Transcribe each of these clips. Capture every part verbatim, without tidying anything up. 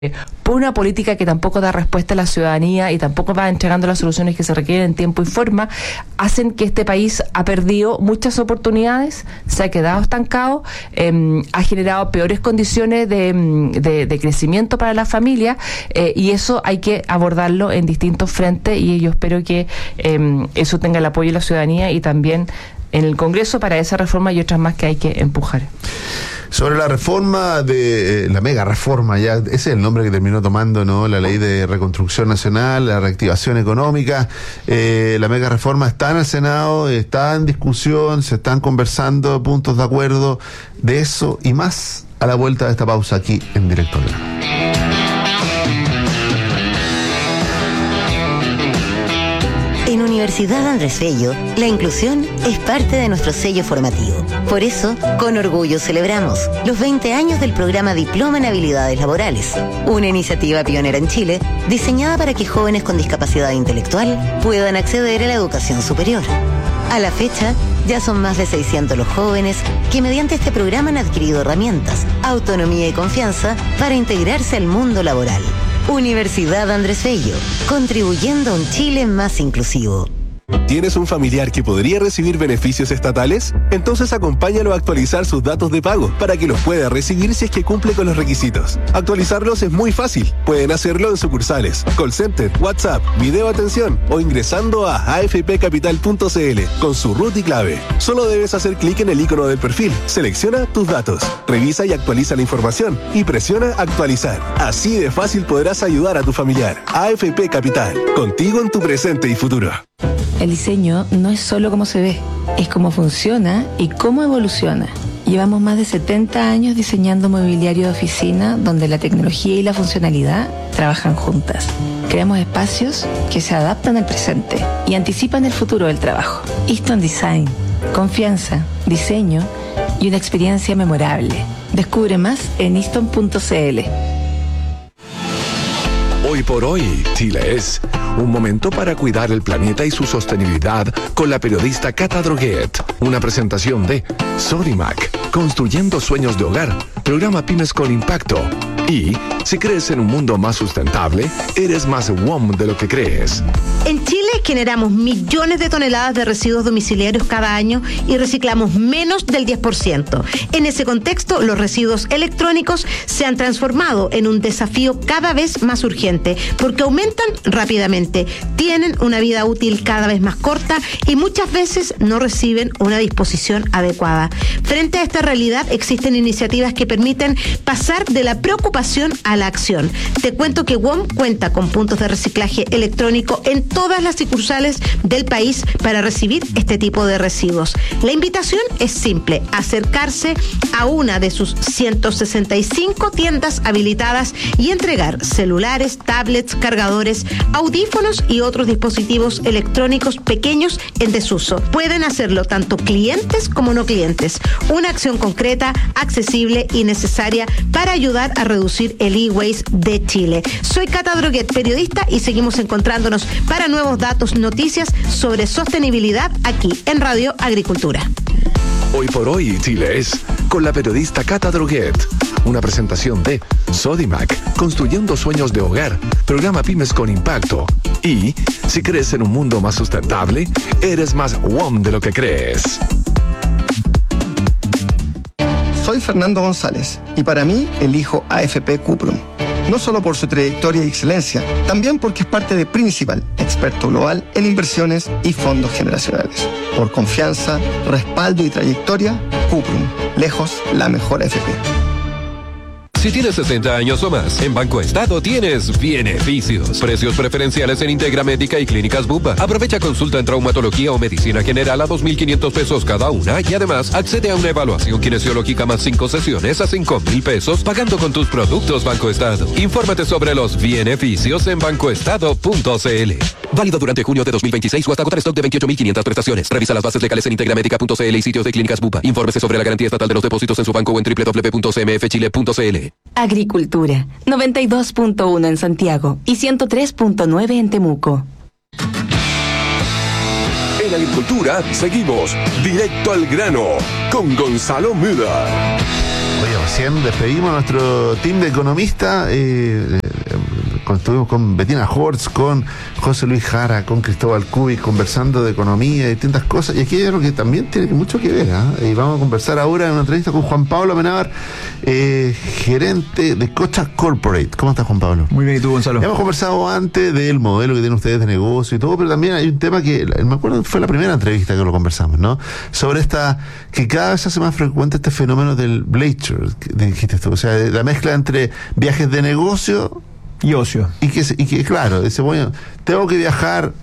por una política que tampoco da respuesta a la ciudadanía y tampoco va entregando las soluciones que se requieren en tiempo y forma, hacen que este país ha perdido muchas oportunidades, se ha quedado estancado, eh, ha generado peores condiciones de, de, de crecimiento para la familia, eh, y eso hay que abordarlo en distintos frentes, y yo espero que eh, eso tenga el apoyo de la ciudadanía y también en el Congreso para esa reforma y otras más que hay que empujar. Sobre la reforma de, eh, la mega reforma, ya ese es el nombre que terminó tomando, ¿no? La ley de reconstrucción nacional, la reactivación económica, eh, la mega reforma está en el Senado, está en discusión, se están conversando puntos de acuerdo de eso y más a la vuelta de esta pausa aquí en Directo al Grano. En Universidad Andrés Bello, la inclusión es parte de nuestro sello formativo. Por eso, con orgullo celebramos los veinte años del programa Diploma en Habilidades Laborales, una iniciativa pionera en Chile diseñada para que jóvenes con discapacidad intelectual puedan acceder a la educación superior. A la fecha, ya son más de seiscientos los jóvenes que mediante este programa han adquirido herramientas, autonomía y confianza para integrarse al mundo laboral. Universidad Andrés Bello, contribuyendo a un Chile más inclusivo. ¿Tienes un familiar que podría recibir beneficios estatales? Entonces acompáñalo a actualizar sus datos de pago para que los pueda recibir si es que cumple con los requisitos. Actualizarlos es muy fácil. Pueden hacerlo en sucursales, call center, WhatsApp, video atención o ingresando a a f p capital punto c l con su root y clave. Solo debes hacer clic en el icono del perfil, selecciona tus datos, revisa y actualiza la información y presiona actualizar. Así de fácil podrás ayudar a tu familiar. A F P Capital, contigo en tu presente y futuro. El diseño no es solo cómo se ve, es cómo funciona y cómo evoluciona. Llevamos más de setenta años diseñando mobiliario de oficina donde la tecnología y la funcionalidad trabajan juntas. Creamos espacios que se adaptan al presente y anticipan el futuro del trabajo. Easton Design, confianza, diseño y una experiencia memorable. Descubre más en easton punto c l. Hoy por hoy, Chile es un momento para cuidar el planeta y su sostenibilidad con la periodista Cata Droguet. Una presentación de Sodimac, construyendo sueños de hogar, programa Pymes con Impacto. Y si crees en un mundo más sustentable, eres más W O M de lo que crees. En Chile generamos millones de toneladas de residuos domiciliarios cada año y reciclamos menos del diez por ciento. En ese contexto, los residuos electrónicos se han transformado en un desafío cada vez más urgente porque aumentan rápidamente, tienen una vida útil cada vez más corta y muchas veces no reciben una disposición adecuada. Frente a esta realidad, existen iniciativas que permiten pasar de la preocupación a la acción. Te cuento que W O M cuenta con puntos de reciclaje electrónico en todas las sucursales del país para recibir este tipo de residuos. La invitación es simple: acercarse a una de sus ciento sesenta y cinco tiendas habilitadas y entregar celulares, tablets, cargadores, audífonos y otros dispositivos electrónicos pequeños en desuso. Pueden hacerlo tanto clientes como no clientes. Una acción concreta, accesible y necesaria para ayudar a reducir el e-waste de Chile. Soy Cata Droguet, periodista, y seguimos encontrándonos para nuevos datos, noticias sobre sostenibilidad aquí en Radio Agricultura. Hoy por hoy, Chile es con la periodista Cata Droguet. Una presentación de Sodimac, construyendo sueños de hogar, programa Pymes con Impacto. Y si crees en un mundo más sustentable, eres más W O M de lo que crees. Soy Fernando González y para mí elijo A F P Cuprum. No solo por su trayectoria y excelencia, también porque es parte de Principal, experto global en inversiones y fondos generacionales. Por confianza, respaldo y trayectoria, Cuprum, lejos la mejor A F P. Si tienes sesenta años o más, en Banco Estado tienes beneficios. Precios preferenciales en Integra Médica y Clínicas Bupa. Aprovecha consulta en traumatología o medicina general a dos mil quinientos pesos cada una y además accede a una evaluación kinesiológica más cinco sesiones a cinco mil pesos pagando con tus productos Banco Estado. Infórmate sobre los beneficios en bancoestado punto c l. Válido durante junio de dos mil veintiséis o hasta agotar stock de veintiocho mil quinientas prestaciones. Revisa las bases legales en integramédica punto c l y sitios de Clínicas Bupa. Infórmese sobre la garantía estatal de los depósitos en su banco o en doble u doble u doble u punto c m f chile punto c l. Agricultura, noventa y dos punto uno en Santiago y ciento tres punto nueve en Temuco. En Agricultura seguimos directo al grano con Gonzalo Müller. Oye, recién despedimos a nuestro team de economistas. Eh, eh, estuvimos con Bettina Hortz, con José Luis Jara, con Cristóbal Cubi, conversando de economía y distintas cosas. Y aquí hay algo que también tiene mucho que ver. ¿eh? Y vamos a conversar ahora en una entrevista con Juan Pablo Amenábar, eh, gerente de Cocha Corporate. ¿Cómo estás, Juan Pablo? Muy bien, ¿y tú, Gonzalo? Hemos conversado antes del modelo que tienen ustedes de negocio y todo, pero también hay un tema que, me acuerdo, fue la primera entrevista que lo conversamos, ¿no? Sobre esta, que cada vez se hace más frecuente este fenómeno del bleisure, que dijiste tú, o sea, la mezcla entre viajes de negocio y ocio. Y que, y que claro, dice, bueno, tengo que viajar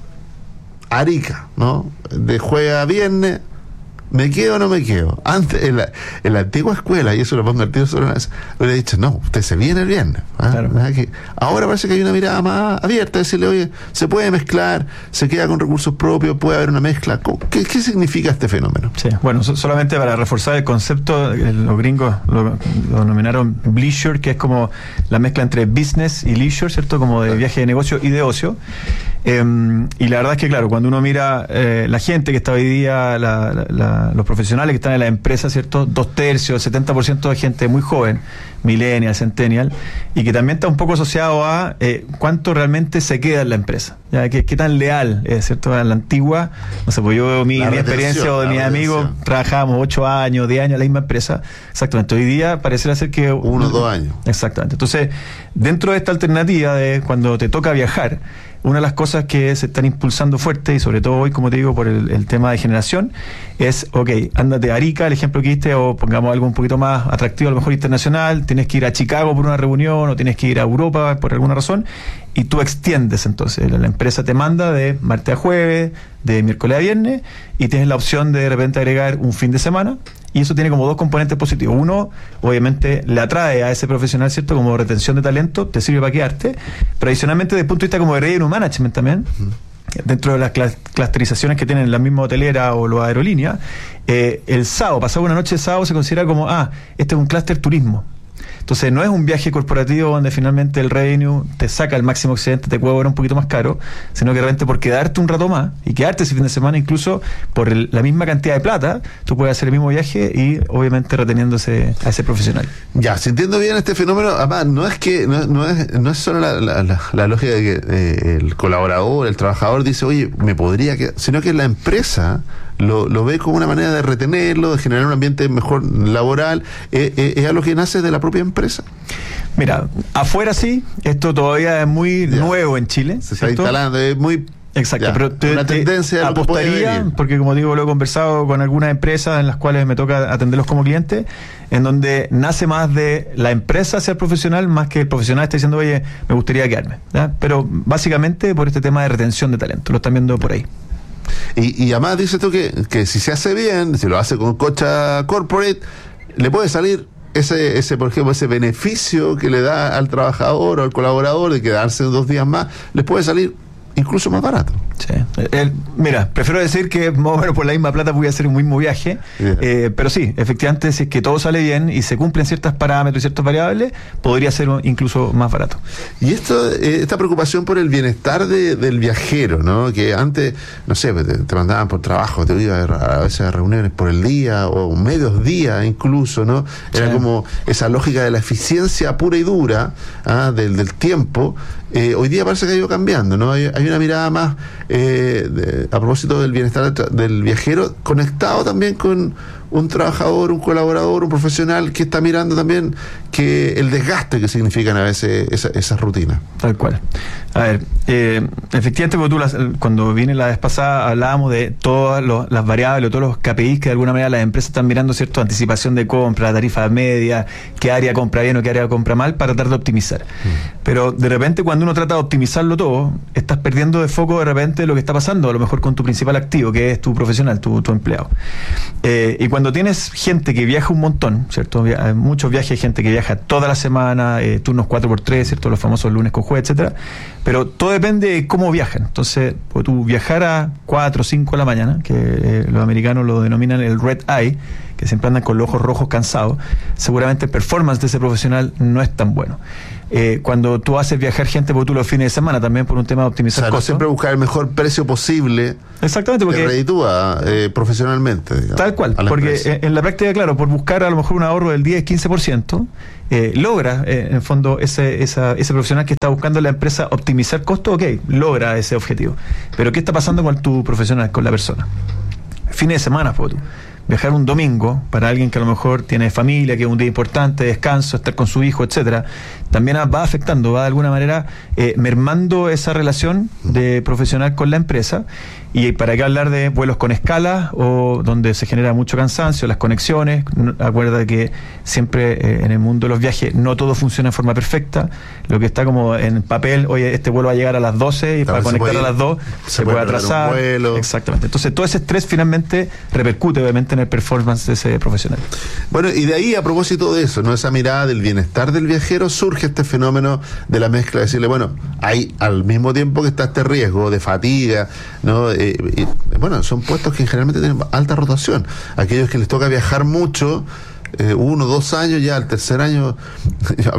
a Arica, ¿no? De jueves a viernes, ¿me quedo o no me quedo? Antes, en la, en la antigua escuela, y eso lo pongo al tiro sobre una vez, le he dicho, no, usted se viene el viernes. ¿ah? Claro. Que ahora parece que hay una mirada más abierta, decirle, oye, se puede mezclar, se queda con recursos propios, puede haber una mezcla. ¿Qué, qué significa este fenómeno? Sí, bueno, so, solamente para reforzar el concepto, los gringos lo, lo denominaron bleisure, que es como la mezcla entre business y leisure, ¿cierto? Como de viaje de negocio y de ocio. Eh, y la verdad es que, claro, cuando uno mira eh, la gente que está hoy día, la, la, la, los profesionales que están en la empresa, ¿cierto? Dos tercios, setenta por ciento de gente muy joven, millennial, centennial, y que también está un poco asociado a eh, cuánto realmente se queda en la empresa, ya qué, qué tan leal es, ¿cierto? En la antigua, no sé, pues yo mi, mi experiencia o de mis amigos, trabajábamos ocho años, diez años en la misma empresa, exactamente, hoy día pareciera ser que... Uno o dos años. Exactamente, entonces, dentro de esta alternativa de cuando te toca viajar, una de las cosas que se están impulsando fuerte, y sobre todo hoy, como te digo, por el, el tema de generación, es, ok, ándate a Arica, el ejemplo que diste, o pongamos algo un poquito más atractivo, a lo mejor internacional, tienes que ir a Chicago por una reunión, o tienes que ir a Europa por alguna razón, y tú extiendes entonces, la, la empresa te manda de martes a jueves, de miércoles a viernes, y tienes la opción de de repente agregar un fin de semana, y eso tiene como dos componentes positivos. Uno, obviamente, le atrae a ese profesional, ¿cierto? Como retención de talento, te sirve para quedarte, pero adicionalmente desde el punto de vista como de revenue management también, uh-huh. Dentro de las cl- clusterizaciones que tienen la misma hotelera o la aerolínea, eh, el sábado, pasado una noche de sábado, se considera como, ah, este es un clúster turismo. Entonces no es un viaje corporativo donde finalmente el revenue te saca el máximo excedente, te puede cobrar un poquito más caro, sino que realmente por quedarte un rato más y quedarte ese fin de semana, incluso por el, la misma cantidad de plata, tú puedes hacer el mismo viaje y obviamente reteniéndose a ese profesional. Ya, si entiendo bien este fenómeno, además no es que no, no es no es solo la, la, la, la lógica de que eh, el colaborador, el trabajador dice, oye, me podría quedar, sino que la empresa Lo, lo ve como una manera de retenerlo, de generar un ambiente mejor laboral. ¿Es, es, es algo que nace de la propia empresa? Mira, afuera sí, esto todavía es muy ya. nuevo en Chile. Se está instalando, es muy... Exacto, ya, pero te, una tendencia te apostaría, porque como digo, lo he conversado con algunas empresas en las cuales me toca atenderlos como cliente, en donde nace más de la empresa ser profesional, más que el profesional esté diciendo, oye, me gustaría quedarme, ¿ya? Pero básicamente por este tema de retención de talento, lo están viendo por ahí. Y, y además dices tú que, que si se hace bien, si lo hace con Cocha Corporate, le puede salir ese, ese, por ejemplo, ese beneficio que le da al trabajador o al colaborador de quedarse dos días más, les puede salir incluso más barato. Sí. El, mira, prefiero decir que más o menos por la misma plata voy a hacer un mismo viaje, yeah. eh, pero sí, efectivamente, si es que todo sale bien y se cumplen ciertos parámetros y ciertas variables, podría ser incluso más barato. Y esto, eh, esta preocupación por el bienestar de, del viajero, ¿no? Que antes, no sé, te, te mandaban por trabajo, te iban a, a veces a reuniones por el día o medios días incluso, ¿no? Era sí. como esa lógica de la eficiencia pura y dura, ¿ah? del, del tiempo. Eh, hoy día parece que ha ido cambiando, ¿no? Hay, hay una mirada más eh, de, a propósito del bienestar del viajero, conectado también con un trabajador, un colaborador, un profesional que está mirando también que el desgaste que significan a veces esas esa rutinas. Tal cual. A ver, eh, efectivamente, porque tú las, cuando viene la vez pasada hablábamos de todas los, las variables, todos los K P Is que de alguna manera las empresas están mirando, ¿cierto? Anticipación de compra, tarifa media, qué área compra bien o qué área compra mal para tratar de optimizar. Mm. Pero de repente cuando uno trata de optimizarlo todo, estás perdiendo de foco de repente lo que está pasando, a lo mejor con tu principal activo, que es tu profesional, tu, tu empleado. Eh, y cuando tienes gente que viaja un montón, ¿cierto? Hay muchos viajes, hay gente que viaja toda la semana, eh, turnos cuatro por tres, ¿cierto? Los famosos lunes con jueves, etcétera. Pero todo depende de cómo viajan. Entonces, pues tú viajar a cuatro o cinco de la mañana, que eh, los americanos lo denominan el red eye, que siempre andan con los ojos rojos cansados, seguramente el performance de ese profesional no es tan bueno. eh, cuando tú haces viajar gente por tú los fines de semana, también por un tema de optimizar o sea, no costos. siempre buscar el mejor precio posible. Exactamente, porque que reditúa eh, profesionalmente, digamos, tal cual, porque en, en la práctica, claro, por buscar a lo mejor un ahorro del diez, quince por ciento, eh, logra, eh, en el fondo, ese, esa, ese profesional que está buscando en la empresa optimizar costos, ok, logra ese objetivo. Pero ¿qué está pasando con tu profesional, con la persona? Fines de semana, foto. Viajar un domingo para alguien que a lo mejor tiene familia, que es un día importante, descanso, estar con su hijo, etcétera, también va afectando, va de alguna manera eh, mermando esa relación de profesional con la empresa. Y para qué hablar de vuelos con escala o donde se genera mucho cansancio, las conexiones. Acuerda que siempre eh, en el mundo de los viajes no todo funciona en forma perfecta. Lo que está como en papel, oye, este vuelo va a llegar a las doce y claro, para conectar puede, a las dos se, se puede atrasar. Exactamente. Entonces todo ese estrés finalmente repercute obviamente en el performance de ese profesional. Bueno, y de ahí, a propósito de eso, ¿no? Esa mirada del bienestar del viajero, surge este fenómeno de la mezcla, de decirle, bueno, hay al mismo tiempo que está este riesgo de fatiga, ¿no? Eh, y, bueno, son puestos que generalmente tienen alta rotación. Aquellos que les toca viajar mucho, eh, uno, dos años, ya al tercer año, ya,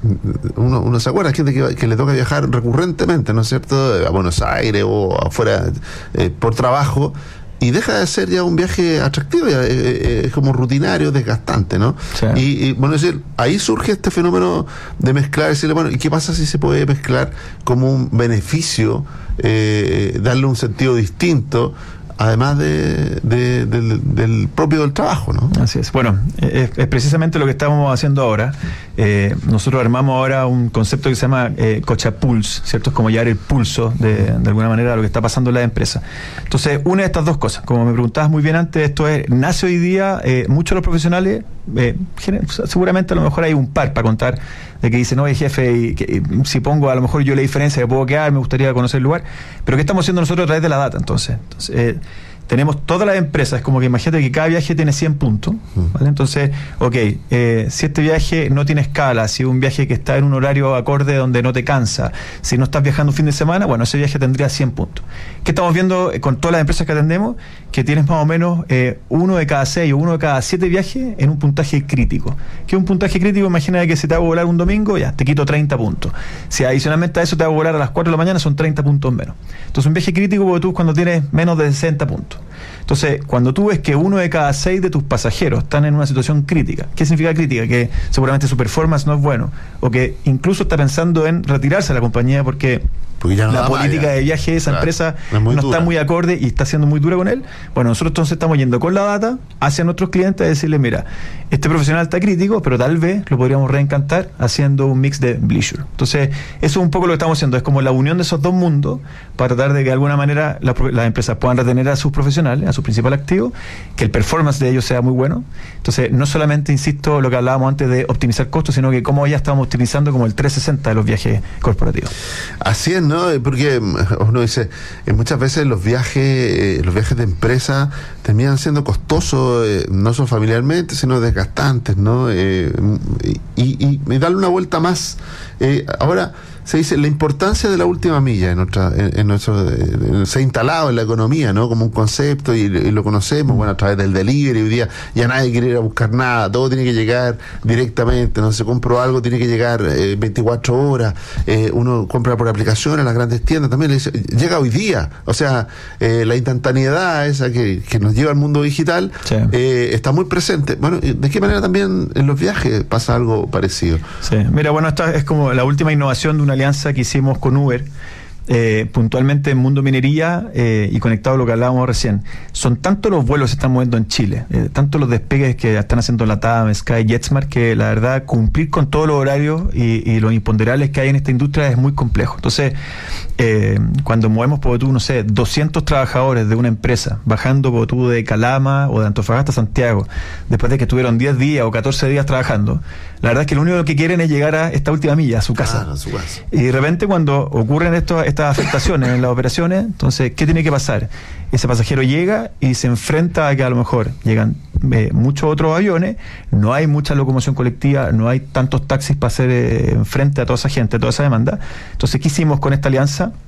uno, uno se acuerda, gente que, que le toca viajar recurrentemente, ¿no es cierto?, a Buenos Aires o afuera eh, por trabajo, y deja de ser ya un viaje atractivo, ya, eh, eh, es como rutinario, desgastante, ¿no? Sí. Y, y bueno, es decir, ahí surge este fenómeno de mezclar, decirle, bueno, ¿y qué pasa si se puede mezclar como un beneficio, eh, darle un sentido distinto, además de, de, del, del propio del trabajo, ¿no? Así es. Bueno, es, es precisamente lo que estamos haciendo ahora. Eh, nosotros armamos ahora un concepto que se llama eh, Coachapulse, ¿cierto? Es como llevar el pulso de, de alguna manera a lo que está pasando en la empresa. Entonces, una de estas dos cosas, como me preguntabas muy bien antes, esto es, nace hoy día, eh, muchos de los profesionales, eh, seguramente a lo mejor hay un par para contar, de que dicen, oye jefe, y, que, y, si pongo a lo mejor yo la diferencia que puedo quedar, me gustaría conocer el lugar, pero ¿qué estamos haciendo nosotros a través de la data entonces? Entonces, eh, tenemos todas las empresas, como que imagínate que cada viaje tiene cien puntos, ¿vale? Entonces, ok, eh, si este viaje no tiene escala, si es un viaje que está en un horario acorde donde no te cansa, si no estás viajando un fin de semana, bueno, ese viaje tendría cien puntos. ¿Qué estamos viendo con todas las empresas que atendemos? Que tienes más o menos eh, uno de cada seis o uno de cada siete viajes en un puntaje crítico. ¿Qué es un puntaje crítico? Imagina que si te hago volar un domingo, ya, te quito treinta puntos. Si adicionalmente a eso te hago volar a las cuatro de la mañana, son treinta puntos menos. Entonces, un viaje crítico porque tú cuando tienes menos de sesenta puntos. Entonces, cuando tú ves que uno de cada seis de tus pasajeros están en una situación crítica, ¿qué significa crítica? Que seguramente su performance no es bueno, o que incluso está pensando en retirarse de la compañía porque, porque ya no la política de viaje de esa claro, empresa no, no está muy acorde y está siendo muy dura con él. Bueno, nosotros entonces estamos yendo con la data hacia nuestros clientes a decirles, mira, este profesional está crítico, pero tal vez lo podríamos reencantar haciendo un mix de bleisure. Entonces, eso es un poco lo que estamos haciendo, es como la unión de esos dos mundos para tratar de que de alguna manera las la empresas puedan retener a sus profesionales, a su principal activo, que el performance de ellos sea muy bueno. Entonces, no solamente, insisto, lo que hablábamos antes de optimizar costos, sino que cómo ya estamos optimizando como el trescientos sesenta de los viajes corporativos. Así es, ¿no? Porque uno dice, eh, muchas veces los viajes, eh, los viajes de empresa terminan siendo costosos, eh, no solo familiarmente, sino desgastantes, ¿no? Eh, y, y, y darle una vuelta más. Eh, ahora, se dice la importancia de la última milla en nuestra, en, en nuestro, en, se ha instalado en la economía, ¿no? Como un concepto y, y lo conocemos, bueno, a través del delivery. Hoy día ya nadie quiere ir a buscar nada, todo tiene que llegar directamente, no se compró algo, tiene que llegar eh, veinticuatro horas, eh, uno compra por aplicación en las grandes tiendas, también le dice, llega hoy día, o sea, eh, la instantaneidad esa que, que nos lleva al mundo digital, sí. eh, está muy presente. Bueno, ¿de qué manera también en los viajes pasa algo parecido? Sí, mira, bueno, esta es como la última innovación de una alianza que hicimos con Uber, eh, puntualmente en Mundo Minería eh, y conectado a lo que hablábamos recién. Son tantos los vuelos que se están moviendo en Chile, eh, tantos los despegues que están haciendo la T A M, Sky, JetSmart, que la verdad cumplir con todos los horarios y, y los imponderables que hay en esta industria es muy complejo. Entonces, eh, cuando movemos, por tú, no sé, doscientos trabajadores de una empresa bajando por tú de Calama o de Antofagasta a Santiago, después de que estuvieron diez días o catorce días trabajando, la verdad es que lo único que quieren es llegar a esta última milla, a su casa. Ah, a su casa. Y de repente cuando ocurren estos, estas afectaciones en las operaciones, entonces, ¿qué tiene que pasar? Ese pasajero llega y se enfrenta a que a lo mejor llegan eh, muchos otros aviones, no hay mucha locomoción colectiva, no hay tantos taxis para hacer eh, frente a toda esa gente, a toda esa demanda. Entonces, ¿qué hicimos con esta alianza?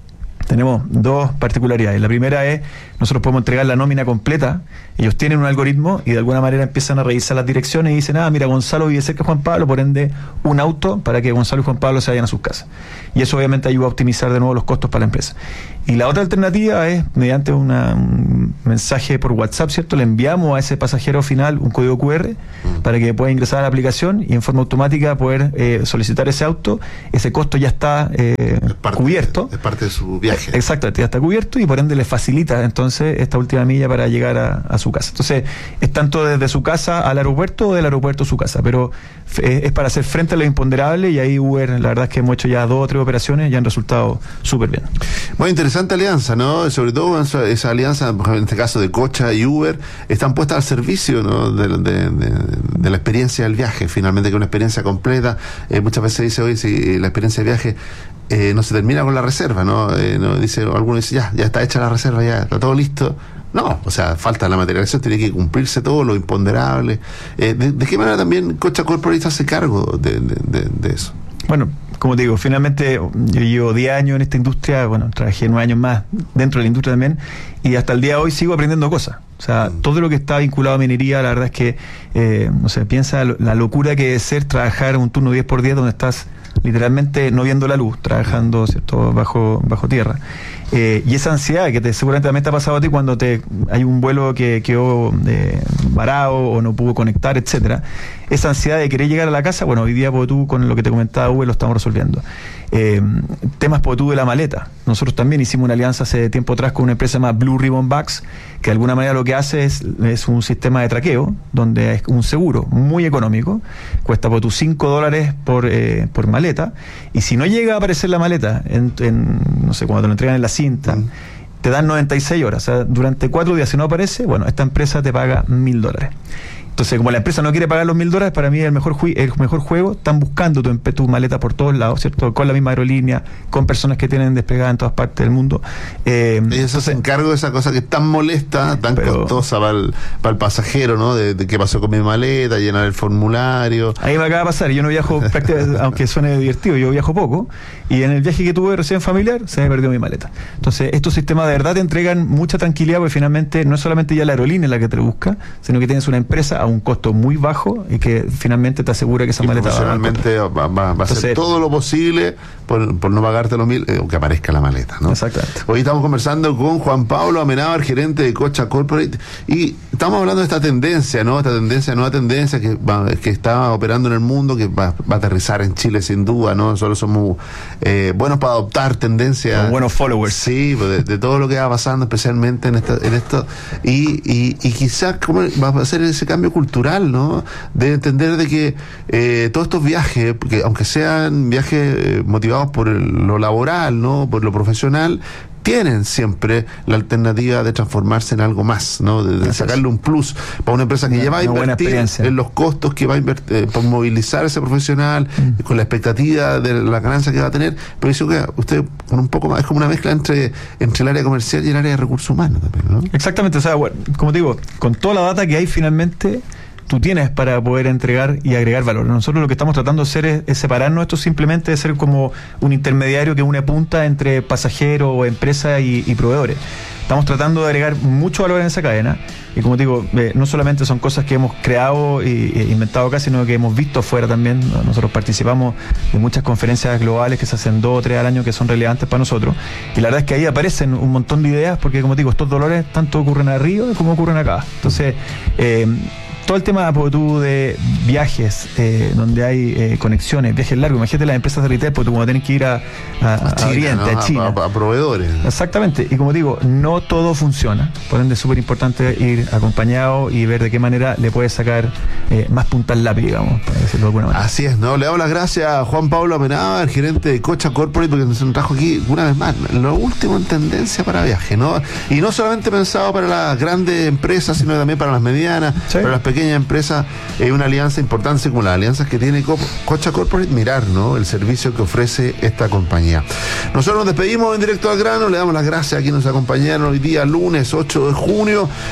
tenemos dos particularidades. La primera es, nosotros podemos entregar la nómina completa, ellos tienen un algoritmo y de alguna manera empiezan a revisar las direcciones y dicen, ah, mira, Gonzalo vive cerca de Juan Pablo, por ende, un auto para que Gonzalo y Juan Pablo se vayan a sus casas. Y eso obviamente ayuda a optimizar de nuevo los costos para la empresa. Y la otra alternativa es, mediante una, un mensaje por WhatsApp, ¿cierto? Le enviamos a ese pasajero final un código cu erre mm. para que pueda ingresar a la aplicación y en forma automática poder eh, solicitar ese auto. Ese costo ya está eh, es parte, cubierto. Es parte de su viaje. Exacto, ya está cubierto y por ende le facilita entonces esta última milla para llegar a, a su casa. Entonces, es tanto desde su casa al aeropuerto o del aeropuerto a su casa, pero es, es para hacer frente a lo imponderable y ahí Uber, la verdad es que hemos hecho ya dos o tres operaciones y han resultado súper bien. Muy interesante alianza, ¿no? Sobre todo esa, esa alianza, en este caso de Cocha y Uber, están puestas al servicio, ¿no? de, de, de, de la experiencia del viaje, finalmente, que es una experiencia completa. Eh, muchas veces se dice hoy, si la experiencia de viaje eh, no se termina con la reserva, ¿no? Eh, no dice, alguno dice, ya, ya está hecha la reserva, ya está todo listo. No, o sea, falta la materialización, tiene que cumplirse todo lo imponderable. Eh, de, ¿De qué manera también Cocha Corporate hace cargo de, de, de, de eso? Bueno, como te digo, finalmente yo llevo diez años en esta industria, bueno, trabajé nueve años más dentro de la industria también, y hasta el día de hoy sigo aprendiendo cosas. O sea, mm. todo lo que está vinculado a minería, la verdad es que, eh, no sé, piensa la locura que debe ser trabajar un turno diez por diez donde estás literalmente no viendo la luz, trabajando, ¿cierto?, bajo, bajo tierra. Eh, y esa ansiedad que te, seguramente también te ha pasado a ti cuando te hay un vuelo que quedó eh, varado o no pudo conectar, etcétera. Esa ansiedad de querer llegar a la casa, bueno, hoy día por tú, con lo que te comentaba Uber, lo estamos resolviendo. Eh, temas por tú de la maleta. Nosotros también hicimos una alianza hace tiempo atrás con una empresa llamada Blue Ribbon Bags, que de alguna manera lo que hace es, es un sistema de traqueo, donde es un seguro muy económico, cuesta por tú cinco dólares por, eh, por maleta, y si no llega a aparecer la maleta, en, en, no sé, cuando te lo entregan en la cinta, mm. te dan noventa y seis horas, o sea, durante cuatro días si no aparece, bueno, esta empresa te paga mil dólares. Entonces, como la empresa no quiere pagar los mil dólares, para mí es el mejor, ju- el mejor juego. Están buscando tu, tu maleta por todos lados, ¿cierto? Con la misma aerolínea, con personas que tienen despegada en todas partes del mundo. Eh, y eso se encarga de esa cosa que es tan molesta, tan pero, costosa para el, para el pasajero, ¿no? De, de qué pasó con mi maleta, llenar el formulario. Ahí me acaba de pasar. Yo no viajo prácticamente, aunque suene divertido, yo viajo poco. Y en el viaje que tuve recién familiar, se me perdió mi maleta. Entonces, estos sistemas de verdad te entregan mucha tranquilidad, porque finalmente no es solamente ya la aerolínea la que te busca, sino que tienes una empresa a un costo muy bajo y que finalmente te asegura que esa y maleta profesionalmente va, va, va a Entonces, hacer todo lo posible por, por no pagarte los mil, eh, o que aparezca la maleta, ¿no? Exactamente. Hoy estamos conversando con Juan Pablo Amenábar, gerente de Cocha Corporate, y estamos hablando de esta tendencia, ¿no? Esta tendencia, nueva tendencia que, va, que está operando en el mundo, que va, va a aterrizar en Chile sin duda, ¿no? Nosotros somos eh, buenos para adoptar tendencias. Como buenos followers. Sí, de, de todo lo que va pasando, especialmente en, esta, en esto, y, y, y quizás cómo va a ser ese cambio cultural, ¿no? De entender de que eh, todos estos viajes, porque aunque sean viajes eh, motivados por el, lo laboral, ¿no? Por lo profesional, tienen siempre la alternativa de transformarse en algo más, ¿no? De, de sacarle un plus para una empresa que una, ya va a invertir en los costos que va a invertir, eh, por movilizar a ese profesional, mm. con la expectativa de la ganancia que va a tener. Pero eso que usted, con un poco más, es como una mezcla entre, entre el área comercial y el área de recursos humanos también, ¿no? Exactamente, o sea, bueno, como te digo, con toda la data que hay finalmente, tú tienes para poder entregar y agregar valor. Nosotros lo que estamos tratando de hacer es, es separarnos esto simplemente de ser como un intermediario que une punta entre pasajero o empresa y, y proveedores. Estamos tratando de agregar mucho valor en esa cadena y como te digo, eh, no solamente son cosas que hemos creado e inventado acá, sino que hemos visto afuera también. Nosotros participamos de muchas conferencias globales que se hacen dos o tres al año que son relevantes para nosotros y la verdad es que ahí aparecen un montón de ideas porque como te digo, estos dolores tanto ocurren arriba como ocurren acá. Entonces, eh, todo el tema tú, de viajes, eh, donde hay eh, conexiones, viajes largos, imagínate las empresas de retail, porque tú cuando tienes que ir a, a, a, China, a Oriente, ¿no? a China. A, a, a proveedores. Exactamente, y como digo, no todo funciona, por ende es súper importante ir acompañado y ver de qué manera le puedes sacar eh, más punta al lápiz, digamos, para decirlo de alguna manera. Así es, ¿no? Le damos las gracias a Juan Pablo Amenábar, gerente de Cocha Corporate, porque nos trajo aquí, una vez más, lo último en tendencia para viaje, ¿no? Y no solamente pensado para las grandes empresas, sino también para las medianas, ¿sí? Para las pequeñas pequeña empresa, eh, una alianza importante como las alianzas que tiene Co- Cocha Corporate, mirar, ¿no? El servicio que ofrece esta compañía. Nosotros nos despedimos en directo al grano, le damos las gracias a quienes nos acompañaron hoy día, lunes ocho de junio, a quienes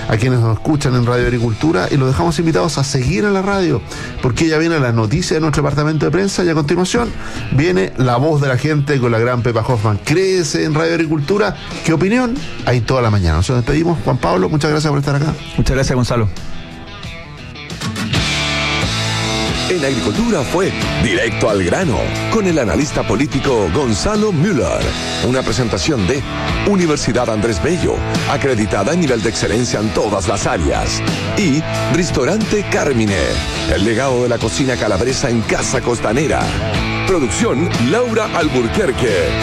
nos escuchan en Radio Agricultura y los dejamos invitados a seguir en la radio, porque ya viene la noticia de nuestro departamento de prensa y a continuación viene La Voz de la Gente con la gran Pepa Hoffman. Créese en Radio Agricultura. ¿Qué opinión? Ahí toda la mañana. Nos despedimos. Juan Pablo, muchas gracias por estar acá. Muchas gracias, Gonzalo. En Agricultura fue Directo al Grano, con el analista político Gonzalo Müller. Una presentación de Universidad Andrés Bello, acreditada en nivel de excelencia en todas las áreas. Y Ristorante Carmine, el legado de la cocina calabresa en Casa Costanera. Producción Laura Alburquerque.